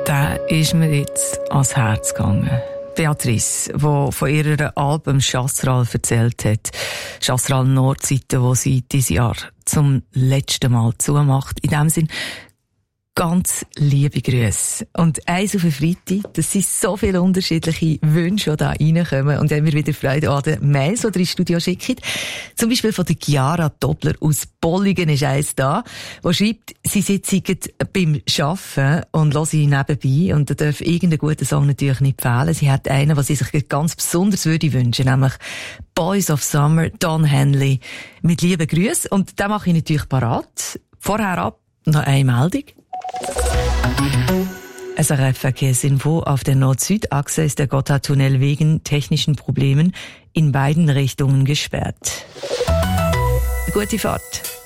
der ist mir jetzt ans Herz gegangen. Beatrice, die von ihrer Alben Chasseral erzählt hat. Chasseral Nordseite, wo sie dieses Jahr zum letzten Mal zumacht. In dem Sinn, ganz liebe Grüße. Und eins auf den Freitag, das sind so viele unterschiedliche Wünsche, die da reinkommen. Und haben wir wieder Freude an den Mails, die ihr ins Studio schickt. Zum Beispiel von der Chiara Doppler aus Bolligen ist eins da, die schreibt, sie sitzen beim Arbeiten und hören nebenbei. Und da darf irgendein guter Song natürlich nicht fehlen. Sie hat einen, was sie sich ganz besonders würde wünschen, nämlich Boys of Summer, Don Henley. Mit lieben Grüßen. Und den mache ich natürlich parat. Vorher ab noch eine Meldung. SRF-Verkehrsinfo: Auf der Nord-Süd-Achse ist der Gotthardtunnel wegen technischen Problemen in beiden Richtungen gesperrt. Gute Fahrt.